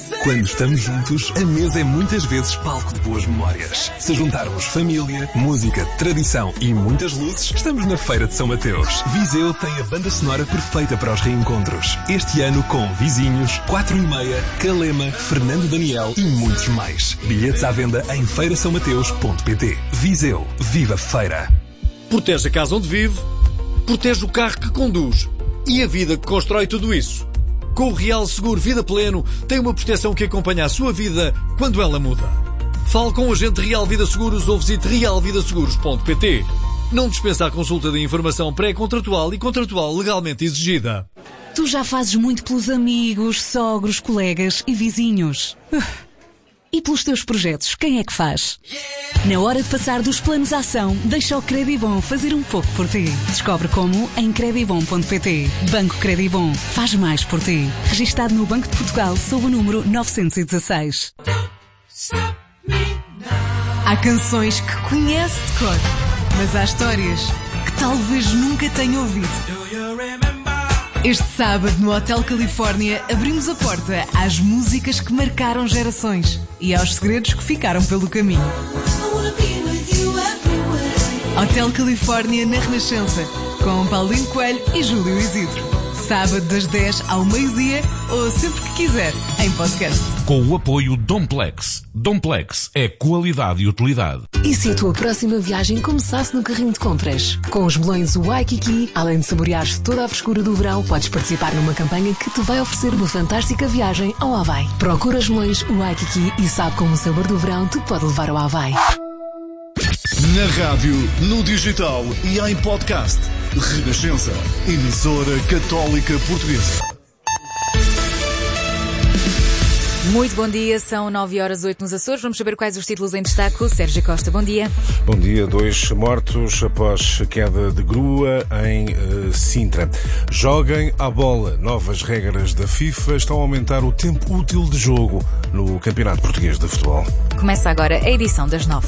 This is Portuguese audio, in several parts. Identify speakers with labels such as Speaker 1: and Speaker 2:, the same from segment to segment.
Speaker 1: Quando estamos juntos, a mesa é muitas vezes palco de boas memórias. Se juntarmos família, música, tradição e muitas luzes, estamos na Feira de São Mateus. Viseu tem a banda sonora perfeita para os reencontros. Este ano com Vizinhos, 4:30, Calema, Fernando Daniel e muitos mais. Bilhetes à venda em feirasaomateus.pt. Viseu, viva feira!
Speaker 2: Protege a casa onde vive, protege o carro que conduz e a vida que constrói tudo isso. Com o Real Seguro Vida Pleno, tem uma proteção que acompanha a sua vida quando ela muda. Fale com o agente Real Vida Seguros ou visite realvidaseguros.pt. Não dispensa a consulta de informação pré-contratual e contratual legalmente exigida.
Speaker 3: Tu já fazes muito pelos amigos, sogros, colegas e vizinhos. E pelos teus projetos, quem é que faz? Na hora de passar dos planos à ação, deixa o Credibom fazer um pouco por ti. Descobre como em credibom.pt. Banco Credibom. Faz mais por ti. Registado no Banco de Portugal sob o número 916. Há canções que conhece de cor, mas há histórias que talvez nunca tenha ouvido. Este sábado, no Hotel Califórnia, abrimos a porta às músicas que marcaram gerações e aos segredos que ficaram pelo caminho. Hotel Califórnia na Renascença, com Paulinho Coelho e Júlio Isidro. Sábado das 10 ao meio-dia ou sempre que quiser, em podcast.
Speaker 4: Com o apoio Domplex. Domplex é qualidade e utilidade.
Speaker 5: E se a tua próxima viagem começasse no carrinho de compras? Com os melões Waikiki, além de saboreares toda a frescura do verão, podes participar numa campanha que te vai oferecer uma fantástica viagem ao Havaí. Procura os melões Waikiki e sabe como o sabor do verão te pode levar ao Havaí.
Speaker 6: Na rádio, no digital e em podcast. Renascença, emissora católica portuguesa.
Speaker 7: Muito bom dia, são 9h08 nos Açores. Vamos saber quais os títulos em destaque. O Sérgio Costa, bom dia.
Speaker 8: Bom dia. 2 mortos após queda de grua em Sintra. Joguem à bola. Novas regras da FIFA estão a aumentar o tempo útil de jogo no Campeonato Português de Futebol. Começa agora a edição das 9.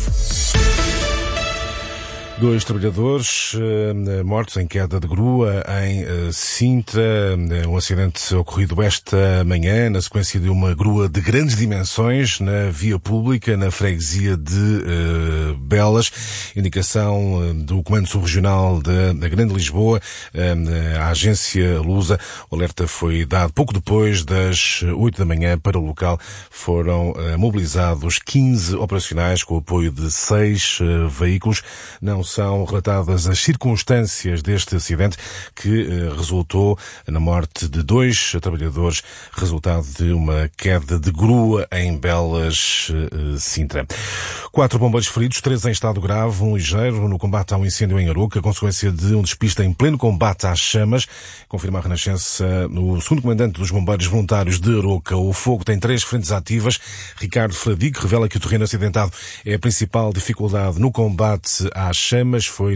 Speaker 8: 2 trabalhadores mortos em queda de grua em Sintra. Um acidente ocorrido esta manhã na sequência de uma grua de grandes dimensões na via pública, na freguesia de Belas. Indicação do Comando Subregional da Grande Lisboa, a agência Lusa. O alerta foi dado pouco depois das 8 da manhã. Para o local foram mobilizados 15 operacionais com o apoio de 6 veículos. Não são relatadas as circunstâncias deste acidente que resultou na morte de 2 trabalhadores, resultado de uma queda de grua em Belas, Sintra. 4 bombeiros feridos, 3 em estado grave, 1 ligeiro no combate ao incêndio em Aroca, consequência de um despiste em pleno combate às chamas. Confirma a Renascença o segundo comandante dos bombeiros voluntários de Aroca. O fogo tem 3 frentes ativas. Ricardo Fradique revela que o terreno acidentado é a principal dificuldade no combate às chamas. Foi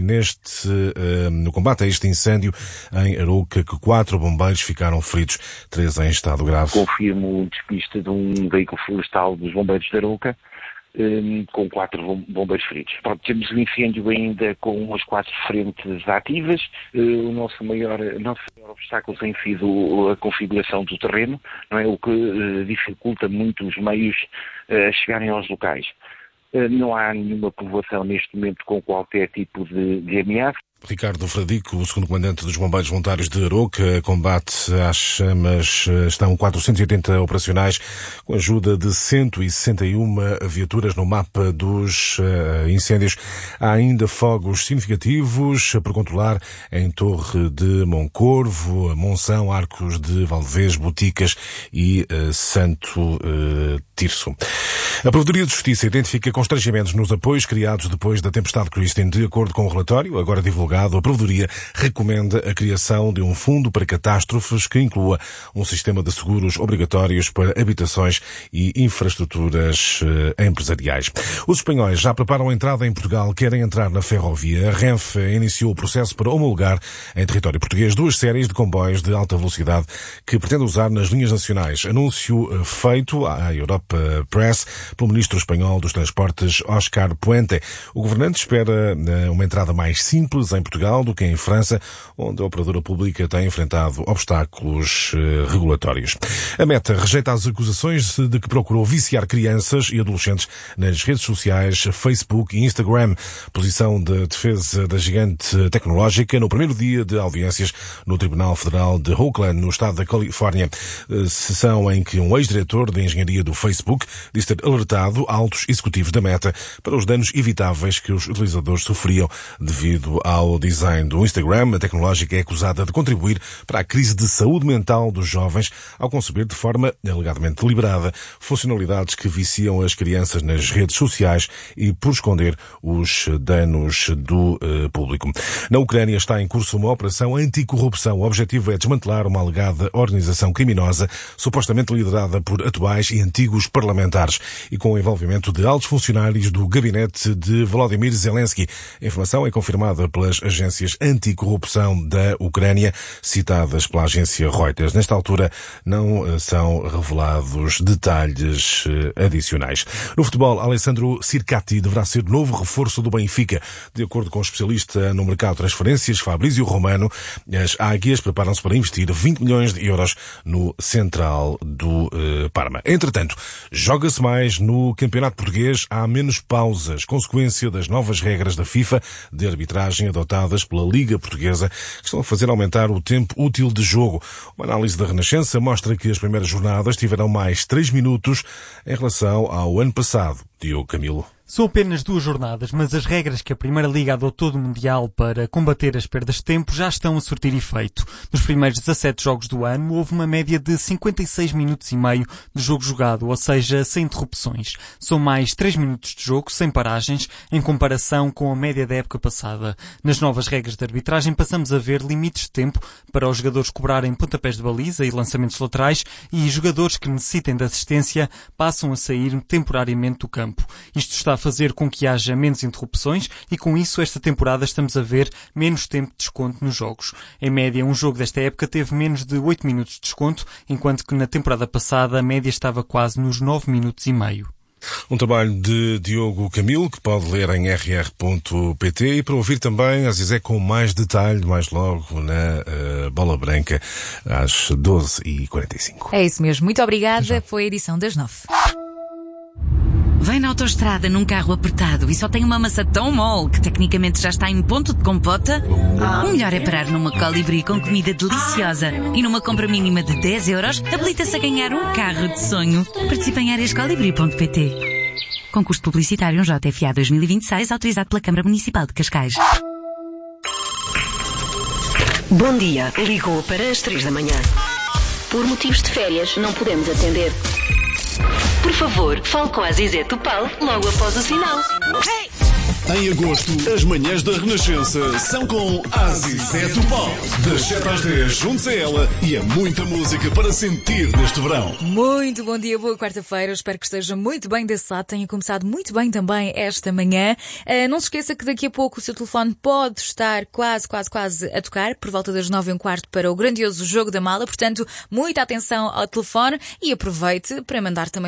Speaker 8: no combate a este incêndio em Aroca que 4 bombeiros ficaram feridos, 3 em estado grave.
Speaker 9: Confirmo o despiste de um veículo florestal dos bombeiros de Aroca, com 4 bombeiros feridos. Pronto, temos um incêndio ainda com as 4 frentes ativas. O nosso maior obstáculo tem sido a configuração do terreno, não é? O que dificulta muito os meios a chegarem aos locais. Não há nenhuma povoação neste momento com qualquer tipo de ameaça.
Speaker 8: Ricardo Fradique, o segundo comandante dos bombeiros voluntários de Aroca. Combate às chamas, estão 480 operacionais, com a ajuda de 161 viaturas no mapa dos incêndios. Há ainda fogos significativos por controlar em Torre de Moncorvo, Monção, Arcos de Valdevez, Boticas e Santo Tirso. A Provedoria de Justiça identifica constrangimentos nos apoios criados depois da tempestade Christine. De acordo com o relatório, agora divulgado, a Provedoria recomenda a criação de um fundo para catástrofes que inclua um sistema de seguros obrigatórios para habitações e infraestruturas empresariais. Os espanhóis já preparam a entrada em Portugal, querem entrar na ferrovia. A Renfe iniciou o processo para homologar em território português 2 séries de comboios de alta velocidade que pretende usar nas linhas nacionais. Anúncio feito à Europa Press pelo ministro espanhol dos Transportes, Óscar Puente. O governante espera uma entrada mais simples em Portugal do que em França, onde a operadora pública tem enfrentado obstáculos regulatórios. A Meta rejeita as acusações de que procurou viciar crianças e adolescentes nas redes sociais Facebook e Instagram. Posição de defesa da gigante tecnológica no primeiro dia de audiências no Tribunal Federal de Oakland, no estado da Califórnia. Sessão em que um ex-diretor de engenharia do Facebook disse ter alertado altos executivos da Meta para os danos evitáveis que os utilizadores sofriam devido ao design do Instagram. A tecnológica é acusada de contribuir para a crise de saúde mental dos jovens ao conceber de forma alegadamente deliberada funcionalidades que viciam as crianças nas redes sociais e por esconder os danos do público. Na Ucrânia está em curso uma operação anticorrupção. O objetivo é desmantelar uma alegada organização criminosa supostamente liderada por atuais e antigos parlamentares e com o envolvimento de altos funcionários do gabinete de Volodymyr Zelensky. A informação é confirmada pelas agências anticorrupção da Ucrânia, citadas pela agência Reuters. Nesta altura não são revelados detalhes adicionais. No futebol, Alessandro Sircati deverá ser novo reforço do Benfica. De acordo com o especialista no mercado de transferências, Fabrício Romano, as Águias preparam-se para investir 20 milhões de euros no central do Parma. Entretanto, joga-se mais no Campeonato Português. Há menos pausas, consequência das novas regras da FIFA de arbitragem adotadas pela Liga Portuguesa, que estão a fazer aumentar o tempo útil de jogo. Uma análise da Renascença mostra que as primeiras jornadas tiveram mais 3 minutos em relação ao ano passado. Diogo Camilo.
Speaker 10: São apenas 2 jornadas, mas as regras que a Primeira Liga adotou do Mundial para combater as perdas de tempo já estão a surtir efeito. Nos primeiros 17 jogos do ano, houve uma média de 56 minutos e meio de jogo jogado, ou seja, sem interrupções. São mais 3 minutos de jogo, sem paragens, em comparação com a média da época passada. Nas novas regras de arbitragem, passamos a ver limites de tempo para os jogadores cobrarem pontapés de baliza e lançamentos laterais, e jogadores que necessitem de assistência passam a sair temporariamente do campo. Isto está a fazer com que haja menos interrupções e com isso esta temporada estamos a ver menos tempo de desconto nos jogos. Em média, um jogo desta época teve menos de 8 minutos de desconto, enquanto que na temporada passada a média estava quase nos 9 minutos e meio.
Speaker 8: Um trabalho de Diogo Camilo, que pode ler em rr.pt e para ouvir também a Zizé com mais detalhe, mais logo na Bola Branca, às 12h45.
Speaker 7: É isso mesmo. Muito obrigada. Foi a edição das 9.
Speaker 3: Vem na autoestrada num carro apertado e só tem uma maçã tão mole que tecnicamente já está em ponto de compota? O melhor é parar numa Colibri com comida deliciosa e numa compra mínima de 10 euros habilita-se a ganhar um carro de sonho. Participe em arescolibri.pt. Concurso publicitário JFA 2026 autorizado pela Câmara Municipal de Cascais.
Speaker 11: Bom dia, ligou para as 3 da manhã. Por motivos de férias não podemos atender. Por favor, fale com a Zizé Topal logo após o sinal.
Speaker 6: Em agosto, as manhãs da Renascença são com a Zizé Topal. Das 7 às 10, junte-se a ela e a muita música para sentir neste verão.
Speaker 7: Muito bom dia, boa quarta-feira. Espero que esteja muito bem desse lado. Tenha começado muito bem também esta manhã. Não se esqueça que daqui a pouco o seu telefone pode estar quase a tocar, por volta das 9h15 para o grandioso Jogo da Mala. Portanto, muita atenção ao telefone e aproveite para mandar também